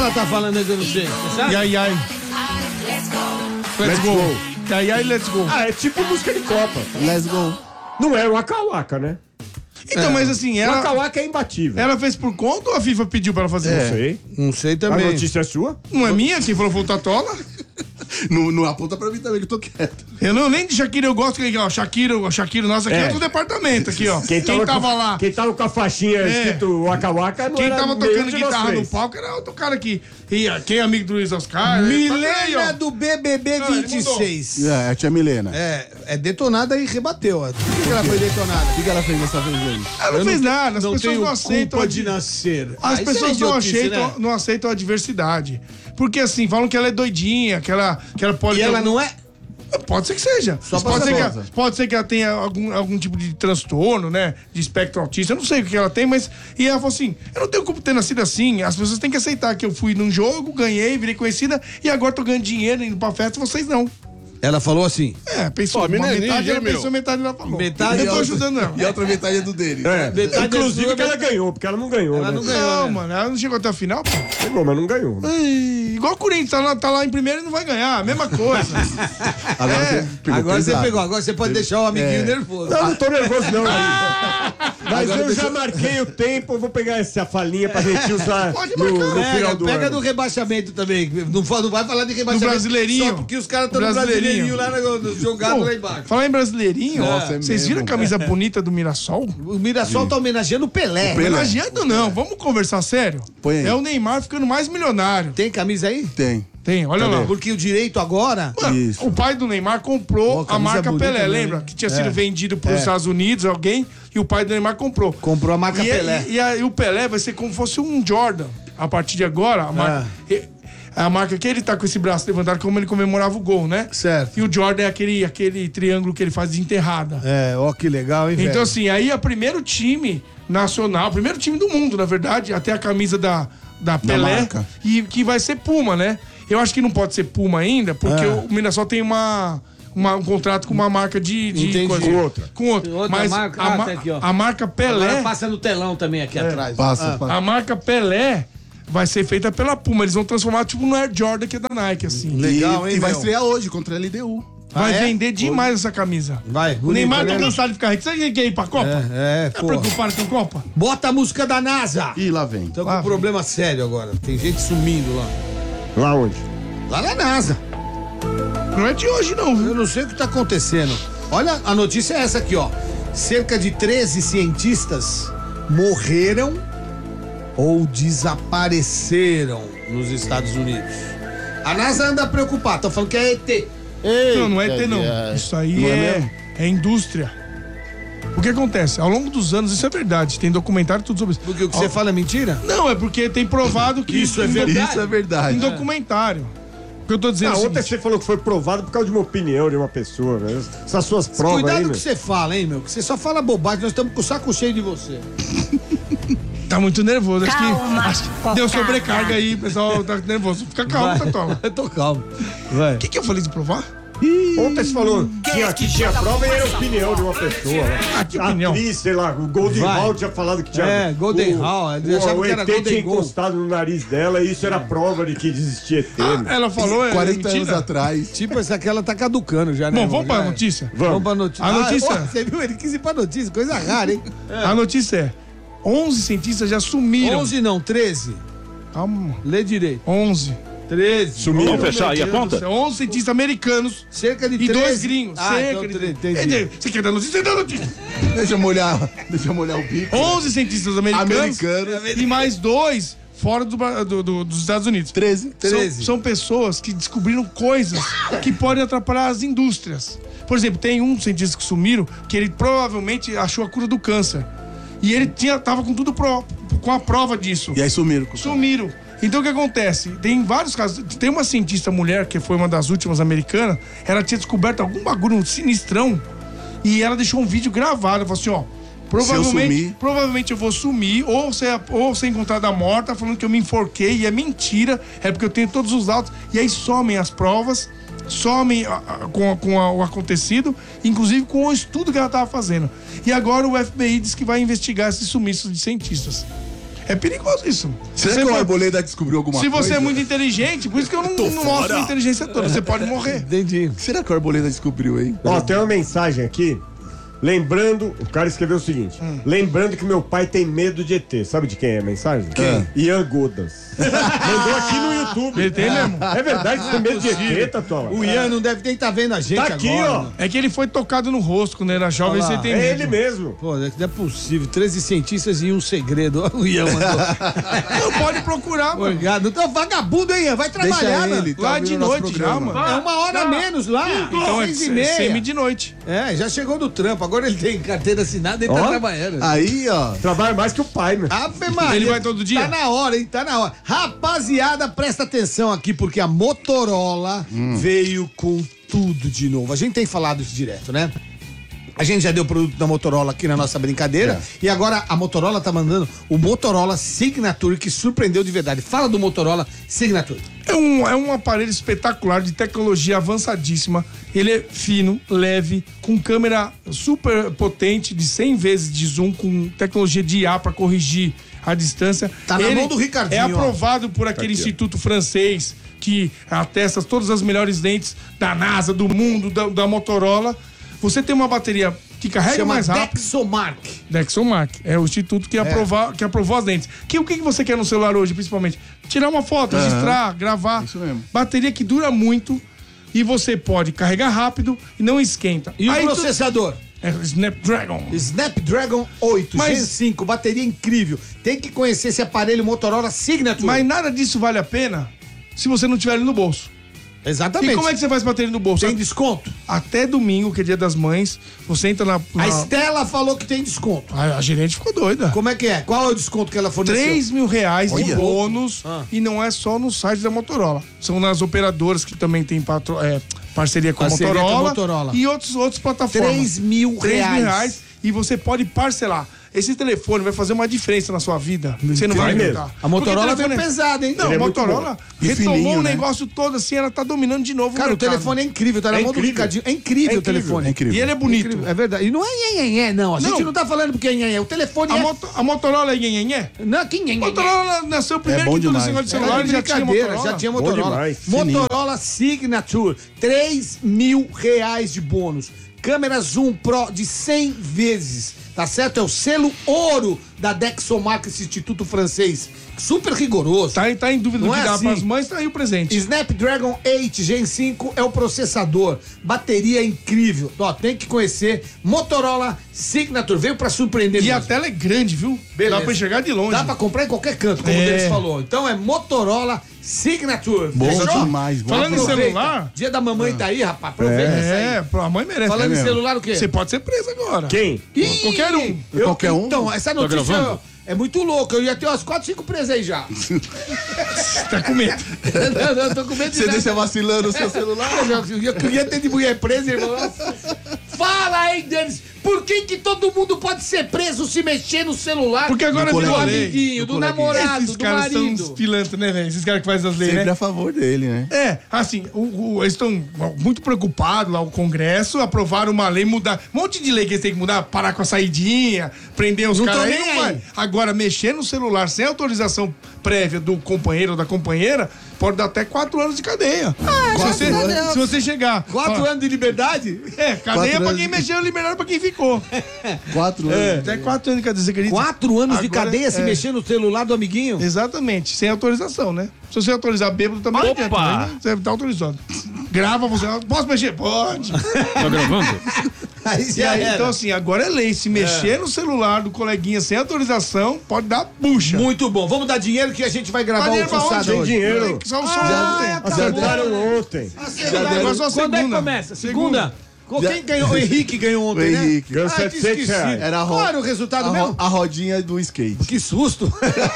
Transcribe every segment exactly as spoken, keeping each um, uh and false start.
ela tá falando aí que eu não sei? Você sabe? Ai, ai. Let's go. Ai, ai, let's go. Ah, é tipo música de Copa. Let's go. Não é o Waka Waka, né? Então, É. mas assim, O ela, Waka Waka é imbatível. ela fez por conta ou a FIFA pediu pra ela fazer? Não Não sei. sei. Não sei A também. notícia é sua? Não é minha? Quem falou foi o Tatola? Não, não aponta pra mim também que eu tô quieto. Eu não, nem de Shakira eu gosto, que ó, Shakira, o Shakira, nossa, aqui é, É. outro departamento, aqui, ó. Quem, tava, tava com, lá, Quem tava com a faixinha É. escrito Waka Waka não quem era tava nenhum tocando de nós guitarra no três. palco era outro cara aqui. E ah, quem é amigo do Luiz Oscar? Milena do B B B Não, ele vinte e seis. É, a tia Milena. É, é detonada e rebateu. ó. Por que, que ela foi detonada? O que, que ela fez dessa vez aí? Ela não fez nada, as não pessoas tenho não aceitam. culpa a de di- nascer. As Ah, isso é pessoas não, idiotice, aceitam, né? não aceitam a diversidade. Porque assim, falam que ela é doidinha, que ela, que ela pode. E ter ela algum- não é? Pode ser que seja. Só pode, pra ser que famosa. ela, pode ser que ela tenha algum, algum tipo de transtorno, né? De espectro autista. Eu não sei o que ela tem, mas. E ela falou assim: eu não tenho como ter nascido assim. As pessoas têm que aceitar que eu fui num jogo, ganhei, virei conhecida e agora tô ganhando dinheiro indo pra festa, vocês não. Ela falou assim. É, pensou. Pô, uma menina é metade ninja, ela hein, meu? pensou, metade ela falou. Metade eu tô é ajudando ela. E a outra metade é do dele. É. Metade Inclusive é sua, que ela metade- ganhou, porque ela não ganhou, Ela né? não ganhou. Não, né? mano, ela não chegou até a final, pô. Chegou, mas não ganhou. Né? Ai, igual o Corinthians, tá lá, tá lá em primeiro e não vai ganhar. Mesma coisa. Agora É. você pegou Agora você pesado. pegou, agora você pode deixar o amiguinho nervoso. Não, não tô nervoso não. Mas Agora eu deixa- já marquei o tempo, eu vou pegar essa falinha pra gente usar Pode no, marcar. no Pega, final do pega ano. do rebaixamento também. Não, fa- não vai falar de rebaixamento. Do Brasileirinho. Só porque os caras estão no Brasileirinho. Brasileirinho lá no, no, jogado Pô, lá embaixo. falar em brasileirinho, Nossa, é vocês viram a mesmo. camisa bonita do Mirassol? O Mirassol tá homenageando o Pelé. Pelé. Homenageando não, vamos conversar sério? Põe aí. É o Neymar ficando mais milionário. Tem camisa aí? Tem. Tem, olha lá. Porque o direito agora. Mano, Isso. o pai do Neymar comprou Ó, a camisa marca bonita Pelé, mesmo, lembra? hein? Que tinha sido vendido para os Estados Unidos, alguém, e o pai do Neymar comprou. Comprou a marca e, Pelé. E, e, a- e o Pelé vai ser como se fosse um Jordan. A partir de agora, a marca, e- a marca que ele tá com esse braço levantado, como ele comemorava o gol, né? Certo. E o Jordan é aquele, aquele triângulo que ele faz de enterrada. É, ó que legal, hein, velho? Então, assim, aí é o primeiro time nacional, o primeiro time do mundo, na verdade, até a camisa da, da Pelé, marca. e que vai ser Puma, né? Eu acho que não pode ser Puma ainda, porque Ah. o Mirassol tem uma, uma- um contrato com uma marca de, de Entendi. coisa. Com outra. Com outra. Outra Mas marca? a, Ah, ma- tá aqui, ó. a marca Pelé, Agora passa no telão também aqui atrás. Passa, Ah. passa. a marca Pelé vai ser feita pela Puma. Eles vão transformar tipo no Air Jordan que é da Nike, assim. Legal, e, hein, e vai meu? estrear hoje contra a L D U. Vai Ah, é? vender demais essa camisa. Vai, O Neymar tá bonito, né? cansado de ficar rico. Sabe quem quer ir pra Copa? É, é, Tá pô. preocupado com a Copa? Bota a música da NASA. E lá vem. Estamos Lá com um vem. problema sério agora. Tem gente sumindo lá. Lá onde? Lá na NASA. Não é de hoje, não, viu? Eu não sei o que tá acontecendo. Olha, a notícia é essa aqui, ó. Cerca de treze cientistas morreram ou desapareceram nos Estados Unidos. A NASA anda preocupada, tá falando que é E T. Não, não é E T, não. é- Isso aí não é é, mesmo? é indústria. O que acontece? Ao longo dos anos, isso é verdade. Tem documentário tudo sobre isso. Porque o que você fala é mentira? Não, é porque tem provado que Isso é em verdade. docu- Isso é verdade. Em documentário. O que eu tô dizendo Ah, é o ontem seguinte, você falou que foi provado por causa de uma opinião de uma pessoa, velho. Essas suas provas Cuidado aí, com o meu. que você fala, hein, meu? Que você só fala bobagem, nós estamos com o saco cheio de você. tá muito nervoso. Acho que, Calma, acho que deu cocada. sobrecarga aí, o pessoal tá nervoso. Fica calmo, Tatola. Eu tô calmo. Vai. O que, que eu falei de provar? Ontem você falou tinha, que tinha prova e era opinião de uma pessoa. né? Ah, que opinião? Atriz, sei lá, o Golden Vai. Hall tinha falado que tinha. É, Golden o, Hall, ele o, achava o que era E T Golden tinha Goal. encostado no nariz dela e isso era prova de que existia E T. Ah, meu. ela falou, é quarenta anos mentira? atrás. Tipo, essa aqui ela tá caducando já, né? Bom, vamos irmão? pra Já é. notícia. Vamos pra notícia. A notícia- Ah, ó, você viu? Ele quis ir pra notícia, coisa rara, hein? A notícia é: onze cientistas já sumiram. onze não, treze. Calma. Lê direito. onze. treze. Vamos fechar aí a Meu Deus do conta? céu, onze cientistas americanos Cerca de e treze. dois gringos. Ah, cerca então, de... tre- entendi. Entendi. Você quer dar notícia? Você dá notícia. Deixa eu molhar, deixa eu molhar o bico. onze cientistas americanos, Americanos. e mais dois fora do, Bra- do- do- dos Estados Unidos. treze. treze. São, são pessoas que descobriram coisas que podem atrapalhar as indústrias. Por exemplo, tem um cientista que sumiram que ele provavelmente achou a cura do câncer. E ele tinha, tava com tudo pro- com a prova disso. E aí sumiram. com o cara. Sumiram. Então o que acontece? Tem vários casos. Tem uma cientista mulher, que foi uma das últimas americanas, ela tinha descoberto algum bagulho sinistrão e ela deixou um vídeo gravado. Ela falou assim: ó, provavelmente, sumir. provavelmente eu vou sumir, ou ser, ou ser encontrada morta, falando que eu me enforquei, e é mentira, é porque eu tenho todos os autos. E aí somem as provas, somem a- a- com, a- com a- o acontecido, inclusive com o estudo que ela estava fazendo. E agora o F B I diz que vai investigar esses sumiços de cientistas. É perigoso isso. Será Você que o pode- Arboleda descobriu alguma Se coisa? você é muito inteligente, por isso que eu não, não mostro a inteligência toda, você pode morrer. Entendi. Será que o Arboleda descobriu, hein? Ó, tem uma mensagem aqui. Lembrando, o cara escreveu o seguinte: Hum. lembrando que meu pai tem medo de E T. Sabe de quem é a mensagem? Quem? Ian Godas. Mandou aqui no YouTube. Ele tem mesmo. É verdade, você tem medo de E T, Tatola? O Ian não deve nem estar vendo a gente Tá aqui, agora. ó. Mano. É que ele foi tocado no rosto quando era jovem, Olha você lá. tem É medo. ele mesmo. Pô, não é possível. treze cientistas e um segredo. O Ian mandou. Não pode procurar, mano. Obrigado. Então, vagabundo, hein, Ian? Vai trabalhar, Deixa mano. ele, tá Lá ouvindo de o nosso noite já, programa. mano. É uma hora a menos lá. Então é seis e meia. semi de noite. É, já chegou do trampo. Agora ele tem carteira assinada e tá Ó. trabalhando. Aí, ó. Trabalha mais que o pai, meu. Ave Maria. Ele vai todo dia? Tá na hora, hein? Tá na hora. Rapaziada, presta atenção aqui, porque a Motorola veio com tudo de novo. A gente tem falado isso direto, né? A gente já deu produto da Motorola aqui na nossa brincadeira. É. E agora a Motorola tá mandando o Motorola Signature, que surpreendeu de verdade. Fala do Motorola Signature. É um, é um aparelho espetacular de tecnologia avançadíssima. Ele é fino, leve, com câmera super potente de cem vezes de zoom, com tecnologia de I A para corrigir a distância. Tá na Ele mão do Ricardinho, É ó. aprovado por aquele aqui, ó. instituto francês que atesta todas as melhores lentes da NASA, do mundo, da, da Motorola. Você tem uma bateria que carrega Chama mais rápido. Dexomark. Dexomark. É o instituto que, aprova, que aprovou as lentes. Que, o que que você quer no celular hoje, principalmente? Tirar uma foto, registrar, gravar. Isso mesmo. Bateria que dura muito e você pode carregar rápido e não esquenta. E Aí o tu- processador? É o Snapdragon. Snapdragon oito, Mas- Gen cinco, bateria incrível. Tem que conhecer esse aparelho Motorola Signature. Mas nada disso vale a pena se você não tiver ele no bolso. Exatamente. E como é que você faz pra ter ele no bolso? Tem desconto? Até domingo, que é dia das mães, você entra na... na- A Estela falou que tem desconto. A, a gerente ficou doida. Como é que é? Qual é o desconto que ela forneceu? três mil reais de Olha. bônus. Ah. E não é só no site da Motorola. São nas operadoras que também tem patro, é, parceria com a Parceria com a Motorola. Motorola. E outros, outras plataformas. três mil três reais. mil reais. E você pode parcelar. Esse telefone vai fazer uma diferença na sua vida. Você não vai mesmo. acreditar. A Motorola Porque o veio telefone é- pesada, hein? Não, Ele a é muito Motorola bom. E retomou fininho, o né? negócio todo assim, ela tá dominando de novo Cara, o mercado. telefone é incrível, tá na É mão do incrível. Ricardinho. É incrível, É o incrível. telefone. É incrível. E ele é bonito. Incrível, é verdade. E não é nhenhenhé, não. A gente não, Não. tá falando porque é nhenhenhé. O telefone A, é... Moto- a Motorola é nhenhenhé? Não, que nhenhenhé. Motorola nasceu primeiro bom que tudo demais. esse negócio de Era celular de e já tinha brincadeira, Motorola. já tinha Bom Motorola. demais, Motorola Signature, três mil reais de bônus. Câmera Zoom Pro de cem vezes, tá certo? É o selo ouro da Dexomark, esse instituto francês. Super rigoroso. Tá, tá em dúvida Não do que é dá assim. pras mães, tá aí o presente. Snapdragon oito Gen cinco é o processador. Bateria incrível. Ó, tem que conhecer. Motorola Signature. Veio pra surpreender E a mesmo. tela é grande, viu? Beleza. Dá pra enxergar de longe. Dá pra comprar em qualquer canto, como É. o Denis falou. Então é Motorola Signature. Bom Fechou? demais. Bom Falando em demais. Aproveita. celular- Dia da mamãe tá aí, rapaz. Aproveita essa aí. É, pô, a mãe merece. Falando É em mesmo. celular, o quê? Você pode ser preso agora. Quem? Ih, Qualquer um. eu- Qualquer um? Então, essa notícia gravando? é muito louca. Eu ia ter umas quatro, cinco presas aí já. Tá com medo. não, não, tô com medo de Você nada. deixa vacilando o seu celular? Eu, eu queria ter de mulher presa, irmão. Fala aí, Denis. Por que que todo mundo pode ser preso se mexer no celular? Porque agora Do virou do a lei. amiguinho, do, Do coleguinha. namorado, Esses do caras são uns marido. pilantras, né, velho? Esses caras que fazem as leis, Sempre né? a favor dele, né? É, assim, o- o- eles estão muito preocupados lá, o Congresso, aprovaram uma lei, mudar. Um monte de lei que eles têm que mudar, parar com a saidinha, prender os Não caras tô aí, nem não aí. vai. Agora, mexer no celular sem autorização prévia do companheiro ou da companheira, pode dar até quatro anos de cadeia. se, você, anos. se você chegar. Quatro ó, anos de liberdade? É, cadeia Quatro pra anos. quem mexeu, liberaram pra quem ficou. Quatro anos. Até quatro anos de cadeia, você acredita? Quatro anos de Agora, cadeia se é. mexer no celular do amiguinho? Exatamente, sem autorização, né? Se você autorizar bêbado também, não Opa! adianta, né? Você tá autorizado. Grava você. Posso mexer? Pode. Tá gravando? Aí E já aí, era. então, assim, agora é lei. Se mexer no celular do coleguinha sem autorização, pode dar bucha. Muito bom. Vamos dar dinheiro que a gente vai gravar Dinheiro o pra onde? fuçado Tem hoje. dinheiro. Só o som Ah, ontem. tá Acertaram ontem. Agora só Quando é que segunda. começa? Segunda? Com Quem ganhou? O Henrique ganhou ontem, O né? Henrique. Ganhou Ah, tinha setecentos esquecido. reais. Era a ro- Qual era o resultado A, mesmo? ro- a rodinha do skate. Que susto.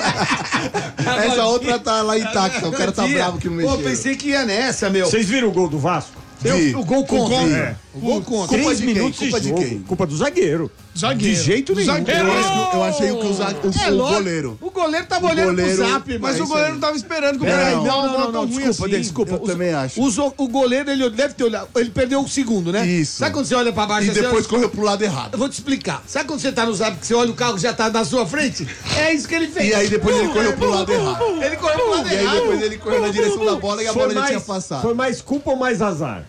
Essa outra tá lá intacta. O cara tá Tia, bravo que não Pô, mexeu. pensei que ia nessa, meu. Vocês viram o gol do Vasco? Eu- Vi. o gol contra. gol, é. O gol conta. Culpa Três de quem? minutos Culpa de de jogo. quem? Culpa do zagueiro. Zagueiro. De jeito nenhum. Zagueiro. Eu, acho que- eu achei que o, zague- o, É o lógico. goleiro. O goleiro tava O olhando goleiro- pro zap, Mas É o isso goleiro aí. não tava esperando que o Não, cara não, deu uma não, bola não, tão não, ruim desculpa, assim. desculpa. Eu também acho. Os- o goleiro, ele deve ter olhado. Ele perdeu o segundo, né? Isso. Sabe quando você olha pra baixo E assim, depois eu- correu pro lado errado. Eu vou te explicar. Sabe quando você tá no zap que você olha o carro que já tá na sua frente? É isso que ele fez. E aí depois ele correu pro lado errado. Ele correu pro lado E aí errado. depois ele correu na direção da bola e a Foi bola já mais, tinha passado. foi mais culpa ou mais azar?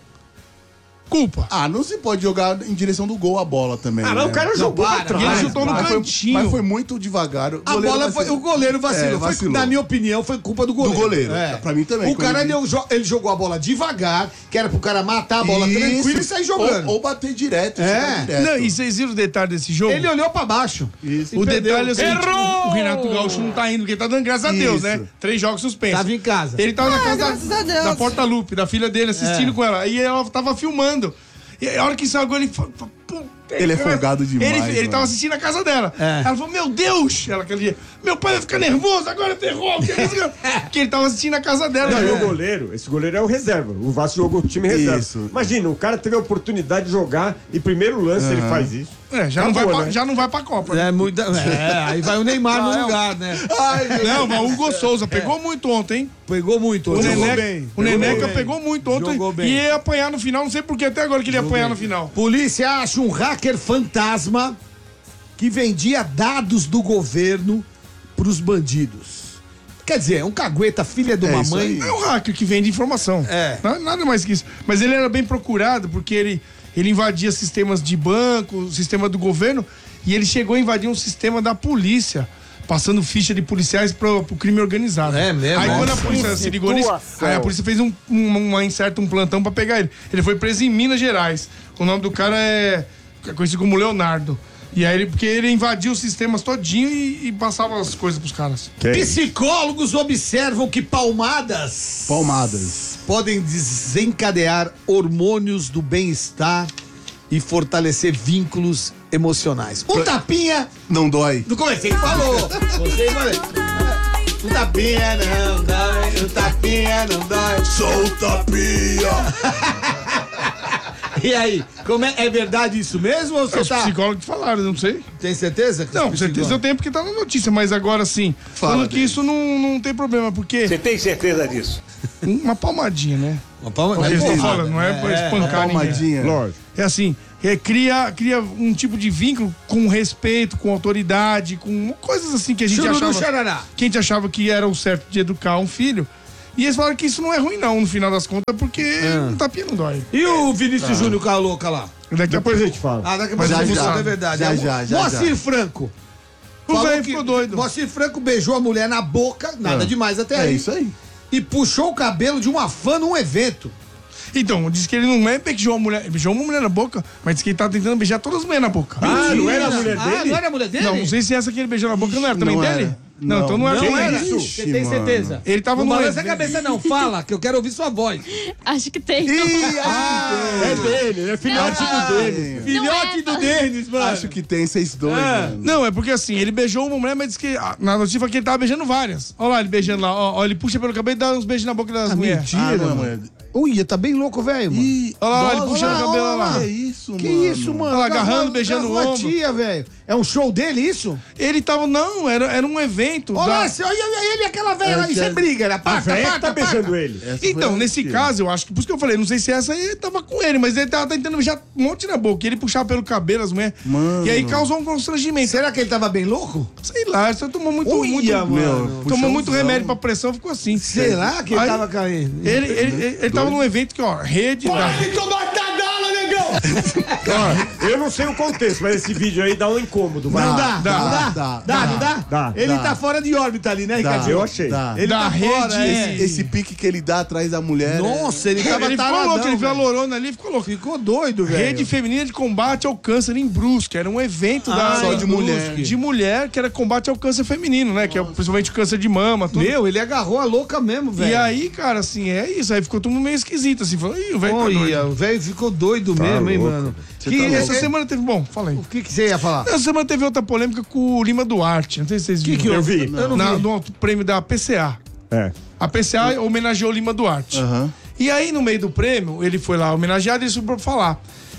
Culpa. Ah, não se pode jogar em direção do gol a bola também. Ah, mas né? o cara Não, jogou para, pra E ele trás. chutou no Mas foi- cantinho. Mas foi muito devagar. O A goleiro bola foi. vacilou. O goleiro vacilou. É, Foi, vacilou. na minha opinião, foi culpa do goleiro. goleiro. Pra mim também, O quando cara ele- deu, jo- ele jogou a bola devagar, que era pro cara matar a bola Isso. tranquilo e sair jogando. Ou, ou bater direto. É. chutar direto. Não, e vocês viram o detalhe desse jogo? Ele olhou pra baixo. Isso. O perdeu. detalhe é o seguinte, Errou! o Renato Gaúcho não tá indo, porque ele tá dando graças a Deus, Isso. né? Três jogos suspensos. Tava em casa. Ele tava na casa graças a da, Deus. da Porta-Lupe, da filha dele, assistindo É. com ela. E ela tava filmando. E a hora que saiu o gol, ele falou... "Puta Ele é que- folgado demais, Ele, ele mano. tava assistindo na casa dela. É. Ela falou, meu Deus! Ela queria... Meu pai vai ficar nervoso, agora terror. Que é isso? Porque ele tava assistindo na casa dela. Não, e né? o goleiro, esse goleiro é o reserva. O Vasco jogou o time reserva. Isso. Imagina, o cara teve a oportunidade de jogar e primeiro lance ele faz isso. É, já, não vai Acabou, pra, né? já não vai pra Copa. É, muita, é, aí vai o Neymar no lugar, né? Não, mas o Hugo Souza pegou muito ontem, hein? Pegou muito. O, jogou Neneca, bem. o Jogou Neneca bem. pegou muito ontem Jogou bem. e ia apanhar no final. Não sei por que até agora que ele ia apanhar no final. Polícia acha um hacker fantasma que vendia dados do governo pros bandidos. Quer dizer, é um cagueta, filha de É uma isso mãe. aí. É um hacker que vende informação. É. Não- Nada mais que isso. Mas ele era bem procurado porque ele, ele invadia sistemas de banco, sistema do governo, e ele chegou a invadir um sistema da polícia, passando ficha de policiais pro, pro crime organizado. É mesmo? Aí quando a Nossa. polícia se ligou nisso, Situação. aí a polícia fez um, um, uma incerta, um plantão pra pegar ele. Ele foi preso em Minas Gerais. O nome do cara é, é conhecido como Leonardo. E aí ele, porque ele invadiu os sistemas todinho e, e passava as coisas pros caras. Psicólogos observam que palmadas Palmadas. podem desencadear hormônios do bem-estar e fortalecer vínculos emocionais. Um tapinha. Não dói. No começo, ele falou. Você falou. Um tapinha não dói. Um tapinha não dói. Solta a pia. E aí, como é, é verdade isso mesmo ou É você os tá... psicólogos que falaram, não sei. Tem certeza? que Não, os certeza eu psicólogos- tenho porque tá na notícia, mas agora sim. Fala, Falando que Denis. isso não, não tem problema, porque Você tem certeza disso? uma palmadinha, né? Uma palma... Porque eles estão porrada, falando, não é pra espancar ninguém. Palmadinha. Lógico. É assim, é, cria, cria um tipo de vínculo com respeito, com autoridade, com coisas assim que a gente Chururu, achava. xarará. Que a gente achava que era o certo de educar um filho. E eles falaram que isso não é ruim, não, no final das contas, porque um tapinha não dói. E o Vinícius Júnior com a louca lá? Daqui a Depois a pouco. gente fala. Ah, daqui a pouco Já, você já. fala, é verdade. Já, É, já, já, Moacir já. Franco. O falou velho que ficou doido. Moacir Franco beijou a mulher na boca, nada demais até É aí. isso aí. E puxou o cabelo de uma fã num evento. Então, diz que ele não é beijou uma mulher, beijou uma mulher na boca, mas diz que ele tá tentando beijar todas as mulheres na boca. Ah, não era a mulher Ah, dele? não era a mulher dele? Não, não sei se essa que ele beijou na boca não era também Não dele. era. Não, Não. então não era. Não Quem era. é isso? Você tem mano. certeza? Ele tava Não no balança a evento. cabeça não, fala, que eu quero ouvir sua voz. Acho que tem. É dele, é filhote Ah, do dele. Filhote do Denis, mano. Acho que tem vocês dois, mano. Não, é porque assim, ele beijou uma mulher, mas disse que ah, na notícia que ele tava beijando várias. Olha lá, ele beijando lá, ó, ó, ele puxa pelo cabelo e dá uns beijos na boca das mulheres. mentira, Ah, não, mano. mano. Ui, tá bem louco, velho, mano. Ih, Olha lá, ele nossa, puxando o cabelo olha lá. Que isso, Que mano? isso, mano? Olha lá, agarrando, Agarrou- beijando o agarrou a ombro. tia, velho. É um show dele, isso? Ele tava, não, era, era um evento. Olha da- lá, olha olha ele e aquela velha lá, É, isso é que- briga, era A paca, velha que paca, tá paca. beijando ele. Essa foi Então, a nesse tia. caso, eu acho que, por isso que eu falei, não sei se essa aí tava com ele, mas ele tava tentando beijar um monte na boca. E ele puxava pelo cabelo as mulheres. Mano. E aí causou um constrangimento. Será que ele tava bem louco? Sei lá, você tomou muito. Uia, muito mano. Meu, tomou muito puxãozão. remédio pra pressão, ficou assim. Será que ele Aí- tava caindo? Ele, ele, ele, ele tava num evento que, ó, rede. Da... Ó, eu não sei o contexto, mas esse vídeo aí dá um incômodo. vai. Não dá, dá, não dá, dá, dá, não dá? dá, Ele dá. tá fora de órbita ali, né, Dá, Ricardinho? Eu achei. dá. Ele Da tá rede, fora, é. Esse, esse pique que ele dá atrás da mulher. Nossa, ele tava Ele ficou taradão, louco, ele viu a velho. lorona ali, ficou louco. Ficou doido, velho. Rede Feminina de Combate ao Câncer em Brusque. Era um evento Ah, da, só em de Brusque, mulher. De mulher, que era combate ao câncer feminino, né? Que é principalmente o câncer de mama, tudo. Meu, ele agarrou a louca mesmo, velho. E aí, cara, assim, é isso. Aí ficou todo mundo meio esquisito, assim. Falou, ih, o velho tá doido. Olha, o velho ficou doido mesmo, hein, louco. mano. Você Que, tá louco. Essa esse- semana teve. Bom, fala aí. O que que você ia falar? Essa semana teve outra polêmica com o Lima Duarte. Não sei se vocês viram. que Eu vi. Eu não Na, vi. no prêmio da P C A. É. A P C A homenageou o Lima Duarte. Aham. E aí, no meio do prêmio, ele foi lá homenageado e ele subiu pra falar.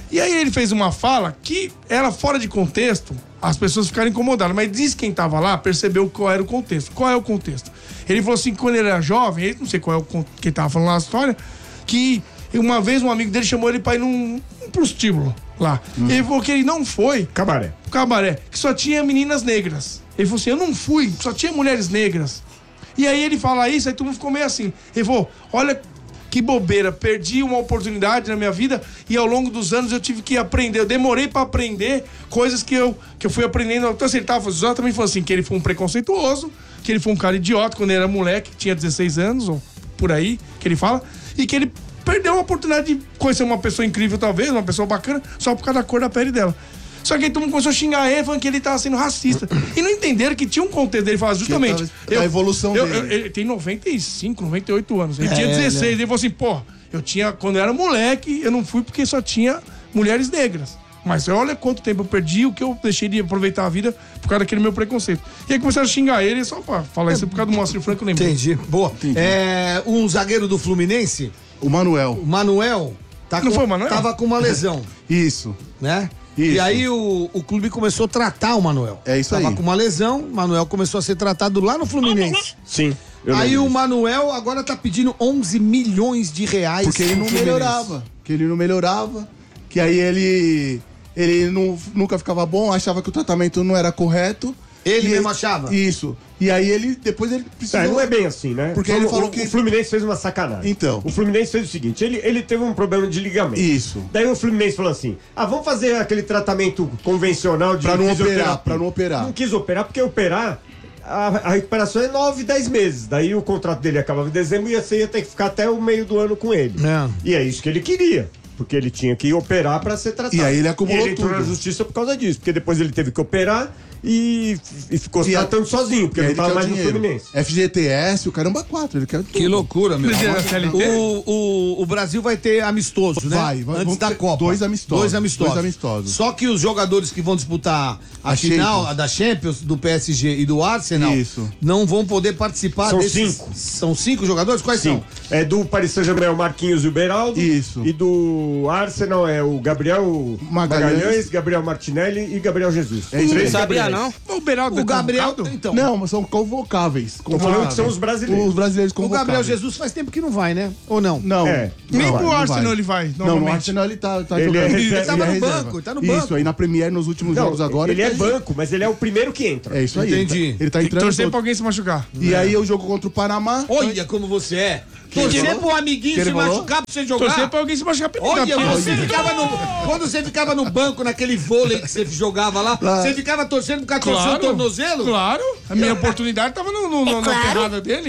E aí ele fez uma fala que era fora de contexto, as pessoas ficaram incomodadas, mas diz quem tava lá, percebeu qual era o contexto. Qual é o contexto? Ele falou assim, que quando ele era jovem, ele, não sei qual é o quem tava falando lá na história, que uma vez um amigo dele chamou ele pra ir num um prostíbulo lá. Hum. Ele falou que ele não foi. Cabaré. Cabaré, que só tinha meninas negras. Ele falou assim, eu não fui, só tinha mulheres negras. E aí ele fala isso, aí todo mundo ficou meio assim. Ele falou, olha que bobeira, perdi uma oportunidade na minha vida e ao longo dos anos eu tive que aprender, eu demorei pra aprender coisas que eu, que eu fui aprendendo. Então assim, ele tava exatamente falando assim, que ele foi um preconceituoso, que ele foi um cara idiota quando ele era moleque, que tinha dezesseis anos, ou por aí, que ele fala, e que ele perdeu a oportunidade de conhecer uma pessoa incrível talvez, uma pessoa bacana, só por causa da cor da pele dela. Só que aí todo mundo começou a xingar ele, falando que ele tava sendo racista. E não entenderam que tinha um contexto dele, falar justamente... Eu, a evolução eu, dele. Eu, ele tem noventa e cinco, noventa e oito anos. Ele É, tinha dezesseis. né? Ele falou assim, pô, eu tinha... Quando eu era moleque, eu não fui porque só tinha mulheres negras. Mas olha quanto tempo eu perdi, o que eu deixei de aproveitar a vida por causa daquele meu preconceito. E aí começaram a xingar ele, só pra falar isso por causa do Moacir Franco, eu lembro. Entendi. Boa. Entendi. É, um zagueiro do Fluminense, O Manuel. o Manuel, tá Não com- foi o Manuel? tava com uma lesão, Isso. né? Isso. E aí o, o clube começou a tratar o Manuel. É isso Tava aí. com uma lesão, o Manuel começou a ser tratado lá no Fluminense. Sim. eu Aí lembro o disso. Manuel agora tá pedindo onze milhões de reais. Porque ele não pro Fluminense. melhorava. Que ele não melhorava. Que aí ele. Ele não, nunca ficava bom, achava que o tratamento não era correto. Ele E mesmo achava? Isso. E aí ele. Depois ele precisou. É, não é bem assim, né? Porque O- ele o- falou o, que- o Fluminense fez uma sacanagem. Então. O Fluminense fez o seguinte, ele, ele teve um problema de ligamento. Isso. Daí o Fluminense falou assim, ah, vamos fazer aquele tratamento convencional de Pra não fisioterapia. operar, pra não operar. Não quis operar, porque operar, a, a recuperação é nove, dez meses. Daí o contrato dele acabava em dezembro e você ia ter que ficar até o meio do ano com ele. É. E é isso que ele queria. Porque ele tinha que operar pra ser tratado. E aí ele acumulou E ele entrou tudo. na justiça por causa disso. Porque depois ele teve que operar e, e ficou se E a- tratando sozinho, porque E aí ele não ele tava quer o mais no dinheiro. Fluminense. F G T S, o caramba quatro. Ele quer tudo. Que loucura, meu. Mas é C L T? O, o, o Brasil vai ter amistoso, né? Vai, vai, Antes vão da ter Copa. dois amistosos, Dois amistosos. dois amistosos. Só que os jogadores que vão disputar a, A final Champions. a da Champions, do P S G e do Arsenal, Isso. não vão poder participar São desses... cinco. São cinco jogadores? Quais Sim. são? É do Paris Saint-Germain, o Marquinhos e o Beraldo. Isso. E do Arsenal é o Gabriel Magalhães. Magalhães, Gabriel Martinelli e Gabriel Jesus. É isso aí. Três Sabia, Gabriéis. não? O Beraldo O é Gabriel... convocado? Então, Não, mas são convocáveis. Tô falando que são os brasileiros. Os brasileiros o convocáveis. Gabriel Jesus faz tempo que não vai, né? Ou não? Não. É. Nem Não pro vai, não Arsenal vai. ele vai, Não, normalmente. no Arsenal ele tá, tá Ele jogando. é reserva. Ele Ele tava é no reserva. banco, ele tá no banco. Isso, aí na Premier nos últimos Não, jogos agora. ele é tá- banco, mas ele é o primeiro que entra. É isso aí. Entendi. Ele tá, ele tá Tem que entrando. torcer todo. pra alguém se machucar. E aí o jogo contra o Panamá. Olha como você é. ele Torcer falou? pro amiguinho Que se ele falou? machucar pra você jogar. Torcer pra alguém se machucar pra Olha, pra- você ficava no, quando você ficava no banco, naquele vôlei que você jogava lá, Lá. você ficava torcendo por causa de torcer o tornozelo? Claro, a minha oportunidade tava no, no, no, na ferrada dele.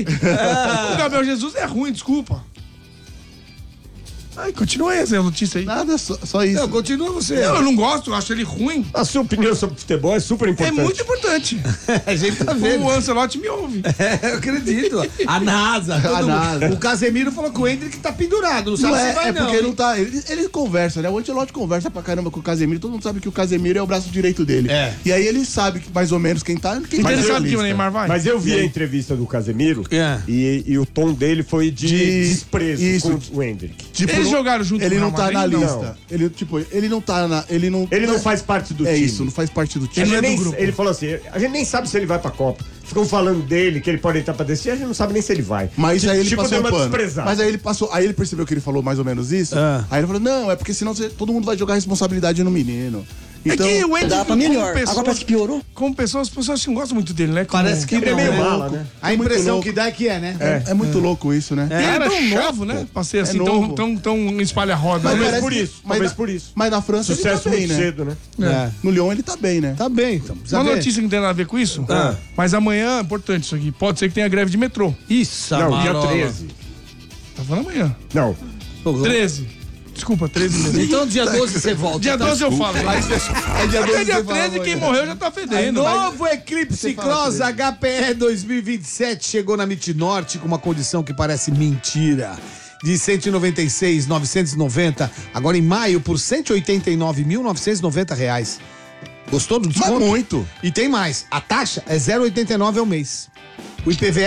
O Gabriel Jesus é ruim, desculpa. Ai, continua aí essa notícia aí. Nada, só, só isso. Não, continua você. Eu não gosto, eu acho ele ruim. A sua opinião sobre futebol é super É importante. muito importante. A gente tá vendo. O Ancelotti me ouve. É, eu acredito. A NASA. todo mundo. NASA. O Casemiro falou que o Hendrick tá pendurado, não sabe Não se é, vai é não. porque ele hein? não tá. Ele, ele conversa, né? O Ancelotti conversa pra caramba com o Casemiro. Todo mundo sabe que o Casemiro é o braço direito dele. É. E aí ele sabe que mais ou menos quem tá. Quem Mas tá ele na sabe que o lista. Neymar vai. Mas eu vi E aí? a entrevista do Casemiro É. e, e o tom dele foi de, De- desprezo isso. com o Hendrick. Tipo, Eles não- jogaram junto Ele no não Real tá na Madrid, não? lista. Ele, tipo, ele não tá na. Ele não. Ele não faz parte do É time. isso, não faz parte do A time. gente é do nem- grupo. ele falou assim, a gente nem sabe se ele vai pra Copa. Ficam falando dele, que ele pode entrar pra descer, a gente não sabe nem se ele vai. Mas Tipo- aí ele tipo, passou deu um uma pano. desprezada. Mas aí ele passou. Aí ele percebeu que ele falou mais ou menos isso. Ah. Aí ele falou: não, é porque senão você- todo mundo vai jogar responsabilidade no menino. Então. é que o Hendrick, Dá pra como melhor. pessoa, Agora parece que piorou. como pessoa, as pessoas não gostam muito dele, né? Como- Parece que Ele é não, meio né? mala, né? A impressão Muito louco. que dá é que é, né? É, é muito louco isso, né? Ele é Era tão chato, novo, né? Pra ser assim, É tão, novo. tão, tão espalha-roda. Mas né? Talvez parece por que- isso, mas talvez na- por isso. Mas na França Sucesso ele tá bem, muito né? cedo, né? É. No Lyon ele tá bem, né? Tá bem, então. Precisa Uma ver. notícia que não tem nada a ver com isso, Ah. mas amanhã, é importante isso aqui, pode ser que tenha greve de metrô. Isso, Não, dia marola. treze. Tá falando amanhã. Não. treze. Desculpa, treze mesmo. Então dia doze você volta. Dia tá? doze eu falo. Aí dia Até doze dia você fala treze, quem amanhã. morreu já tá fedendo. Novo Eclipse Você fala Cross treze. H P E dois mil e vinte e sete chegou na MIT Norte com uma condição que parece mentira. De cento e noventa e seis mil novecentos e noventa, agora em maio por cento e oitenta e nove mil novecentos e noventa reais. Gostou do Mas desconto? muito. E tem mais, a taxa é zero vírgula oitenta e nove ao mês. O I P V A,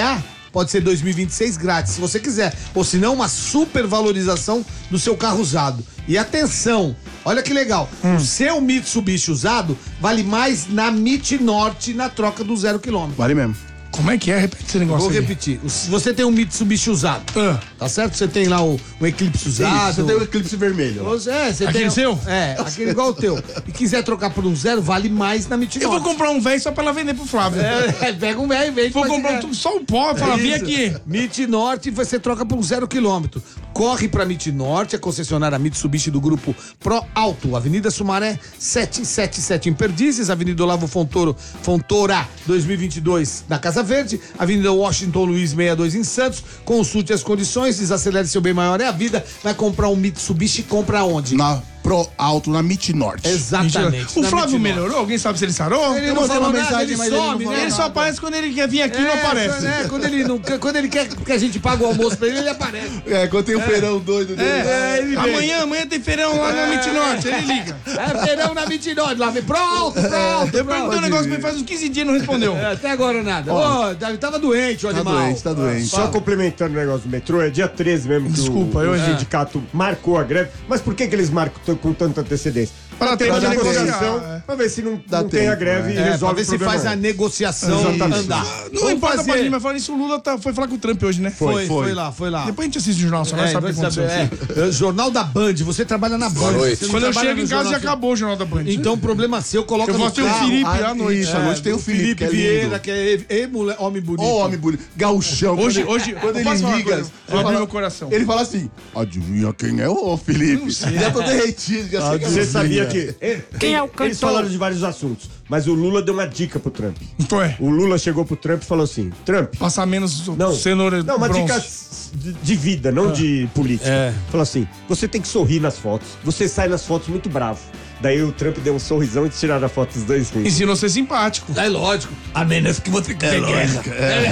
pode ser dois mil e vinte e seis grátis, se você quiser. Ou se não, uma supervalorização do seu carro usado. E atenção, olha que legal. Hum. O seu Mitsubishi usado vale mais na Mit Norte na troca do zero quilômetro. Vale mesmo. Como é que é? Repete esse negócio. Vou aí. repetir. Se você tem um Mitsubishi usado, Ah. tá certo? Você tem lá o, o Eclipse usado. Isso, você tem o Eclipse vermelho. Você, é, você Aquele tem, seu? É, aquele igual o teu. E quiser trocar por um zero, vale mais na Mit Eu Norte. vou comprar um velho só pra ela vender pro Flávio. É, pega um velho e vende. Vou pra comprar você. um, só o pó, fala, vem Isso. aqui. Mit Norte, você troca por um zero quilômetro. Corre pra Mit Norte, a concessionária Mitsubishi do grupo Pro Alto, Avenida Sumaré setecentos e setenta e sete em Perdizes, Avenida Olavo Fontoro, Fontoura dois mil e vinte e dois na Casa Verde, Avenida Washington Luiz sessenta e dois em Santos. Consulte as condições, desacelere seu bem maior é a vida. Vai comprar um Mitsubishi, compra onde? Na Pro Alto, na Mit Norte. Exatamente. O na Flávio Mit Norte. melhorou? Alguém sabe se ele sarou? Ele Eu não mandei falou uma nada, mensagem, ele mas ele não some, falou né? Ele só aparece quando ele quer vir aqui e não aparece. É, quando ele, não, quando ele quer que a gente pague o almoço pra ele, ele aparece. É, quando tem o feirão doido dele. É, ele vem. amanhã, amanhã tem feirão lá na Mit Norte, ele liga. É feirão na Mit Norte, lá vem pronto, pronto. Eu perguntei um negócio pra ele faz uns quinze dias e não respondeu. É, até agora nada. Ô, Davi, tava doente, o Tá animal. doente, tá doente. Só complementando o negócio do metrô, é dia treze mesmo que Desculpa, o, eu o errei. sindicato marcou a greve. Mas por que, que eles marcam t- com tanta antecedência? Pra ter uma tentar negociação, negociar, é. pra ver se não, Dá não tem a tempo, greve É, e pra resolve ver o se problema. faz a negociação Exatamente. andar. Não Vamos importa fazer- pra mim, mas fala isso, o Lula tá, foi falar com o Trump hoje, né? Foi, foi, foi. lá, foi lá. Depois a gente assiste o jornal, só nós É, sabe o que vai aconteceu. saber, é. É, Jornal da Band, você trabalha na Band. noite. você não Quando eu trabalha chego no em casa já Jornal- acabou o Jornal da Band. Então, problema seu, coloca Eu no vou ter o carro. Felipe Ah, à noite. isso, à noite tem o Felipe, Felipe que é Vieira, lindo. que é e, mulher, homem bonito. Ô, homem bonito. Gauchão. Hoje, quando hoje, ele, quando eu ele posso falar uma liga, coisa? ele Abre fala- meu coração. Ele fala assim: adivinha quem é o Felipe? Já tô derretido, já sei que é Você você. sabia que. Quem é o Eles cantor? falaram de vários assuntos, mas o Lula deu uma dica pro Trump. Então é, O Lula chegou pro Trump e falou assim: Trump, passar menos não, cenoura não, uma bronze. dica de, de vida, não de política. É. Falou assim: você tem que sorrir nas fotos. Você sai nas fotos muito bravo. Daí o Trump deu um sorrisão e tiraram a foto dos dois rindo. Ensinou a ser simpático. É lógico. A menos que você quer guerra.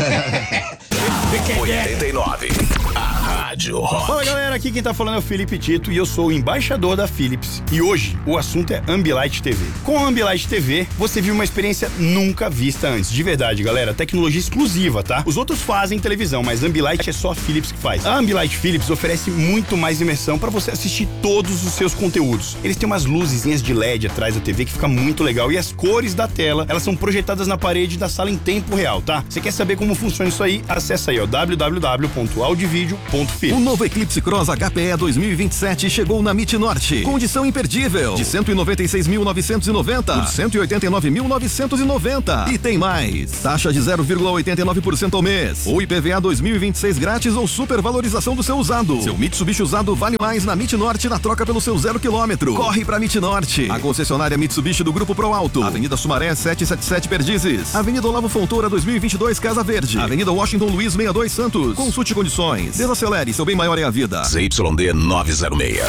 oitenta e nove. A Rádio Rock. Fala galera, aqui quem tá falando é o Felipe Tito e eu sou o embaixador da Philips. E hoje o assunto é Ambilight T V. Com a Ambilight T V, você vive uma experiência nunca vista antes. De verdade, galera, tecnologia exclusiva, tá? Os outros fazem televisão, mas a Ambilight é só a Philips que faz. A Ambilight Philips oferece muito mais imersão para você assistir todos os seus conteúdos. Eles têm umas luzinhas de L E D atrás da T V que fica muito legal e as cores da tela, elas são projetadas na parede da sala em tempo real, tá? Você quer saber como funciona isso aí? Acessa aí, ó, w w w ponto audivideo ponto philips. O novo Eclipse Cross H P E dois mil e vinte e sete chegou na Mit Norte. Condição imperdível. De cento e noventa e seis mil novecentos e noventa por cento e oitenta e nove mil novecentos e noventa. E tem mais. Taxa de zero vírgula oitenta e nove por cento ao mês. Ou I P V A dois mil e vinte e seis grátis ou supervalorização do seu usado. Seu Mitsubishi usado vale mais na Mit Norte na troca pelo seu zero quilômetro. Corre pra Mit Norte. A concessionária Mitsubishi do Grupo Pro Alto. Avenida Sumaré setecentos e setenta e sete Perdizes. Avenida Olavo Fontoura dois mil e vinte e dois Casa Verde. Avenida Washington Luiz sessenta e dois Santos. Consulte condições. Desacelere, seu bem maior é a vida. Z Y D novecentos e seis.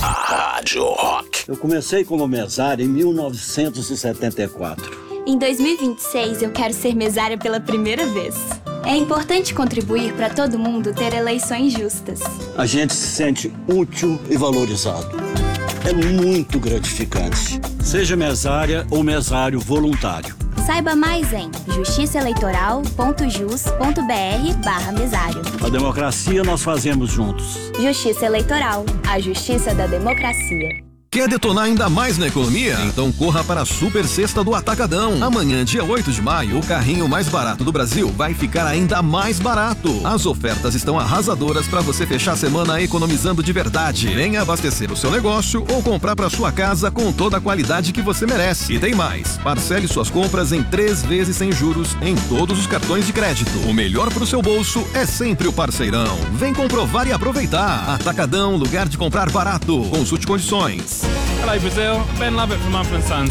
A Rádio Rock. Eu comecei como mesário em mil novecentos e setenta e quatro. Em dois mil e vinte e seis, eu quero ser mesária pela primeira vez. É importante contribuir para todo mundo ter eleições justas. A gente se sente útil e valorizado. É muito gratificante. Seja mesária ou mesário voluntário. Saiba mais em justiçaeleitoral ponto jus ponto br barra mesário. A democracia nós fazemos juntos. Justiça Eleitoral, a justiça da democracia. Quer detonar ainda mais na economia? Então corra para a Super Sexta do Atacadão. Amanhã, dia oito de maio, o carrinho mais barato do Brasil vai ficar ainda mais barato. As ofertas estão arrasadoras para você fechar a semana economizando de verdade. Venha abastecer o seu negócio ou comprar para sua casa com toda a qualidade que você merece. E tem mais. Parcele suas compras em três vezes sem juros em todos os cartões de crédito. O melhor para o seu bolso é sempre o Parceirão. Vem comprovar e aproveitar. Atacadão, lugar de comprar barato. Consulte condições. Hello Brazil, Ben Lovett from Mumford and Sons.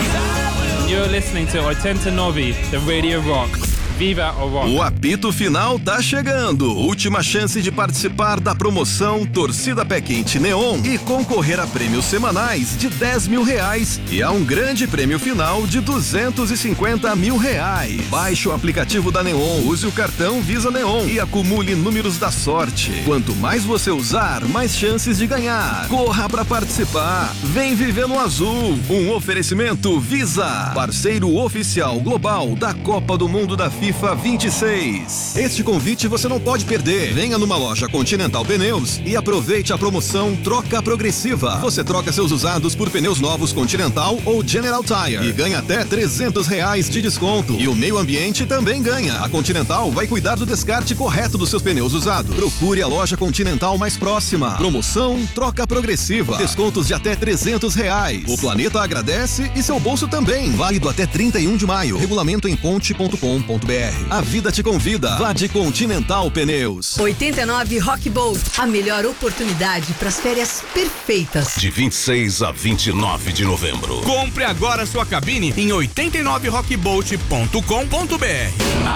You're listening to oitenta e nove, the Radio Rock. Viva o Rock. O apito final tá chegando. Última chance de participar da promoção Torcida Pé Quente Neon e concorrer a prêmios semanais de dez mil reais e a um grande prêmio final de duzentos e cinquenta mil reais. Baixe o aplicativo da Neon, use o cartão Visa Neon e acumule números da sorte. Quanto mais você usar, mais chances de ganhar. Corra pra participar. Vem viver no azul. Um oferecimento Visa, parceiro oficial global da Copa do Mundo da FIFA FIFA vinte e seis. Este convite você não pode perder. Venha numa loja Continental Pneus e aproveite a promoção Troca Progressiva. Você troca seus usados por pneus novos Continental ou General Tire e ganha até trezentos reais de desconto. E o meio ambiente também ganha. A Continental vai cuidar do descarte correto dos seus pneus usados. Procure a loja Continental mais próxima. Promoção Troca Progressiva. Descontos de até trezentos reais. O planeta agradece e seu bolso também. Válido até trinta e um de maio. Regulamento em ponte ponto com ponto br. A vida te convida. Vá de Continental Pneus. oitenta e nove Rock Boat. A melhor oportunidade para as férias perfeitas. De vinte e seis a vinte e nove de novembro. Compre agora sua cabine em oitenta e nove rock boat ponto com ponto br.